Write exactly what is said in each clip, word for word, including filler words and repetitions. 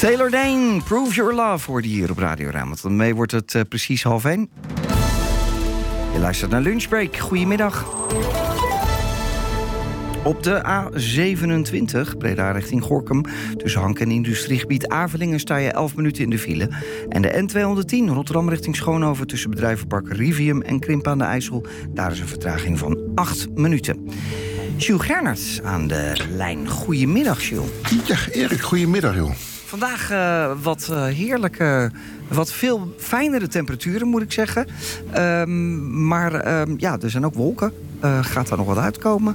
Taylor Dayne, Prove Your Love, hoorde hier op Radio Rijnmond. Want daarmee wordt het uh, precies half één. Je luistert naar Lunchbreak. Goedemiddag. Op de A zevenentwintig, Breda richting Gorinchem, tussen Hank en industriegebied Avelingen sta je elf minuten in de file. En de N tweehonderdtien, Rotterdam richting Schoonhoven, tussen bedrijvenpark Rivium en Krimpen aan de IJssel, daar is een vertraging van acht minuten. Jules Gernert aan de lijn. Goedemiddag, Jules. Ja, Erik, goedemiddag, joh. Vandaag uh, wat uh, heerlijke, wat veel fijnere temperaturen, moet ik zeggen. Um, maar uh, ja, er zijn ook wolken. Uh, gaat daar nog wat uitkomen?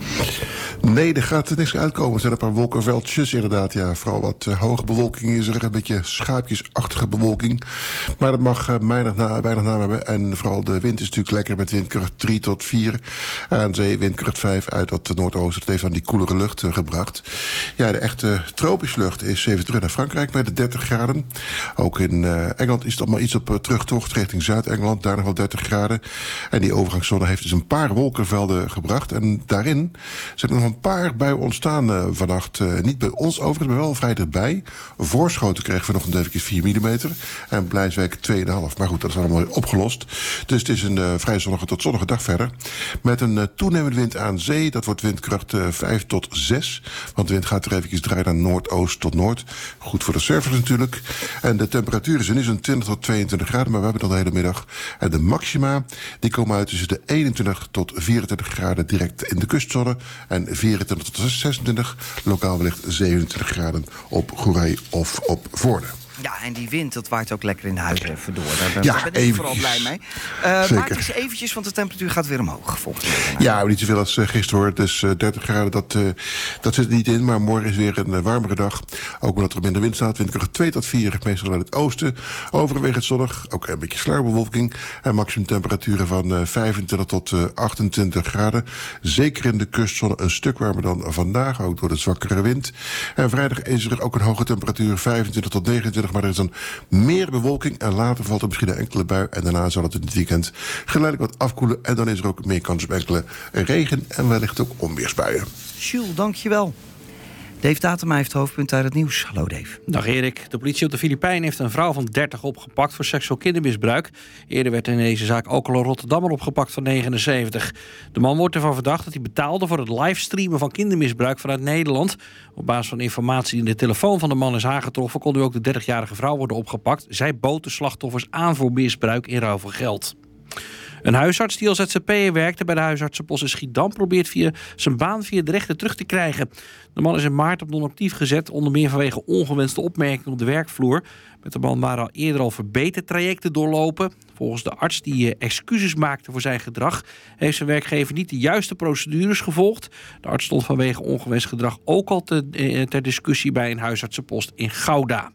Nee, er gaat er niks uitkomen. Er zijn een paar wolkenveldjes, inderdaad. Ja, vooral wat uh, hoge bewolking is er. Een beetje schaapjesachtige bewolking. Maar dat mag uh, weinig, na, weinig naam hebben. En vooral de wind is natuurlijk lekker met windkracht drie tot vier. Aan zee windkracht vijf uit dat noordoosten. Dat heeft aan die koelere lucht uh, gebracht. Ja, de echte tropische lucht is even terug naar Frankrijk met de dertig graden. Ook in uh, Engeland is het allemaal iets op uh, terugtocht richting Zuid-Engeland. Daar nog wel dertig graden. En die overgangszone heeft dus een paar wolkenvelden gebracht. En daarin zijn er nog een paar buien ontstaan uh, vannacht. Uh, niet bij ons overigens, maar wel vrij erbij. Voorschoten kregen vanochtend even vier millimeter. En Blijswijk twee komma vijf. Maar goed, dat is allemaal opgelost. Dus het is een uh, vrij zonnige tot zonnige dag verder. Met een uh, toenemende wind aan zee. Dat wordt windkracht uh, vijf tot zes. Want de wind gaat er even draaien naar noordoost tot noord. Goed voor de surfers natuurlijk. En de temperatuur is er nu zo'n twintig tot tweeëntwintig graden. Maar we hebben het al de hele middag. En de maxima, die komen uit tussen de eenentwintig tot vierentwintig graden direct in de kustzone. En vierentwintig tot zesentwintig, lokaal wellicht zevenentwintig graden op Goeree of op Voorde. Ja, en die wind, dat waait ook lekker in de huis even door. Daar ben, ja, daar ben ik vooral blij mee. Uh, maar het is eventjes, want de temperatuur gaat weer omhoog. Volgens mij. Ja, maar niet zoveel als uh, gisteren hoor. Dus uh, dertig graden, dat, uh, dat zit er niet in. Maar morgen is weer een uh, warmere dag. Ook omdat er minder wind staat. Windkracht twee tot vier, meestal uit het oosten. Overwegend zonnig, ook een beetje sluierbewolking. En maximum temperaturen van uh, vijfentwintig tot uh, achtentwintig graden. Zeker in de kustzone een stuk warmer dan vandaag. Ook door de zwakkere wind. En vrijdag is er ook een hoge temperatuur, vijfentwintig tot negenentwintig. Maar er is dan meer bewolking en later valt er misschien een enkele bui. En daarna zal het in het weekend geleidelijk wat afkoelen. En dan is er ook meer kans op enkele regen en wellicht ook onweersbuien. Jules, dankjewel. Dave Datema heeft hoofdpunt uit het nieuws. Hallo Dave. Dag Erik. De politie op de Filipijnen heeft een vrouw van dertig opgepakt voor seksueel kindermisbruik. Eerder werd in deze zaak ook al een Rotterdammer opgepakt van negenenzeventig. De man wordt ervan verdacht dat hij betaalde voor het livestreamen van kindermisbruik vanuit Nederland. Op basis van informatie die in de telefoon van de man is aangetroffen, kon nu ook de dertigjarige vrouw worden opgepakt. Zij bood de slachtoffers aan voor misbruik in ruil voor geld. Een huisarts die als Z Z P'er werkte bij de huisartsenpost in Schiedam probeert via zijn baan via de rechter terug te krijgen. De man is in maart op non-actief gezet, onder meer vanwege ongewenste opmerkingen op de werkvloer. Met de man waren al eerder al verbetertrajecten doorlopen. Volgens de arts die excuses maakte voor zijn gedrag, heeft zijn werkgever niet de juiste procedures gevolgd. De arts stond vanwege ongewenst gedrag ook al te, ter discussie bij een huisartsenpost in Gouda.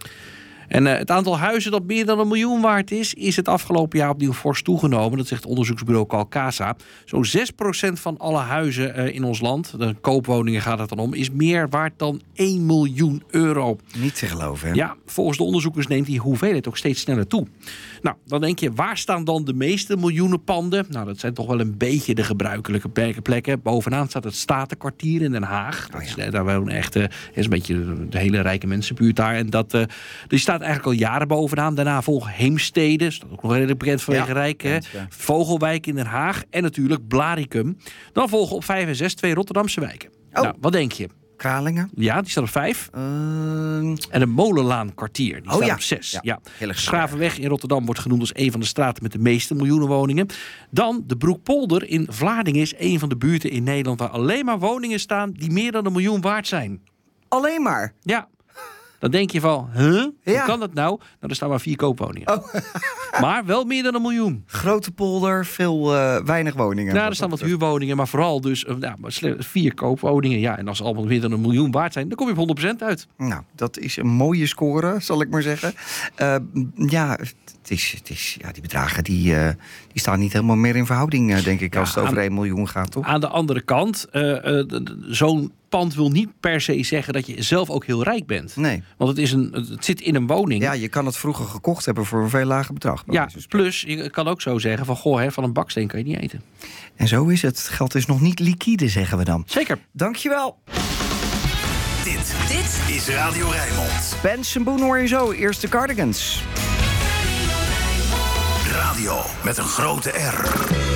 En uh, het aantal huizen dat meer dan een miljoen waard is, is het afgelopen jaar opnieuw fors toegenomen. Dat zegt onderzoeksbureau Calcasa. Zo'n zes procent van alle huizen uh, in ons land, de koopwoningen gaat het dan om, is meer waard dan één miljoen euro. Niet te geloven, hè? Ja, volgens de onderzoekers neemt die hoeveelheid ook steeds sneller toe. Nou, dan denk je, waar staan dan de meeste miljoenen panden? Nou, dat zijn toch wel een beetje de gebruikelijke plekken. Bovenaan staat het Statenkwartier in Den Haag. Dat is, oh ja. Daar wonen echt, uh, is een beetje de hele rijke mensenbuurt daar. En dat, uh, die staat eigenlijk al jaren bovenaan. Daarna volgt Heemstede, dat is ook nog redelijk bekend vanwege ja, Rijk. Hè? Ja. Vogelwijk in Den Haag en natuurlijk Blaricum. Dan volgen op vijf en zes twee Rotterdamse wijken. Oh. Nou, wat denk je? Kralingen? Ja, die staat op vijf. Uh... En een Molenlaankwartier, die oh, staat ja. op zes. Ja. Ja. Schravenweg in Rotterdam wordt genoemd als een van de straten met de meeste miljoenen woningen. Dan de Broekpolder in Vlaardingen is een van de buurten in Nederland waar alleen maar woningen staan die meer dan een miljoen waard zijn. Alleen maar? Ja. Dan denk je van, huh? Hoe ja. kan dat nou? Nou, er staan maar vier koopwoningen. Oh. Maar wel meer dan een miljoen. Grote polder, veel, uh, weinig woningen. Nou, er staan wat huurwoningen, maar vooral dus uh, nou, vier koopwoningen. Ja, en als ze allemaal meer dan een miljoen waard zijn, dan kom je op honderd procent uit. Nou, dat is een mooie score, zal ik maar zeggen. Uh, ja, het is, het is, ja, die bedragen die, uh, die staan niet helemaal meer in verhouding, uh, denk ik, ja, als het over één miljoen gaat, toch? Aan de andere kant, uh, uh, zo'n pand wil niet per se zeggen dat je zelf ook heel rijk bent. Nee. Want het, is een, het zit in een woning. Ja, je kan het vroeger gekocht hebben voor een veel lager bedrag. Ja, plus je kan ook zo zeggen van, goh, hè, van een baksteen kan je niet eten. En zo is het. Het geld is nog niet liquide, zeggen we dan. Zeker. Dankjewel. Dit, dit Dit is Radio Rijnmond. Pens en Boen hoor je zo. Eerst de Cardigans. Radio met een grote R.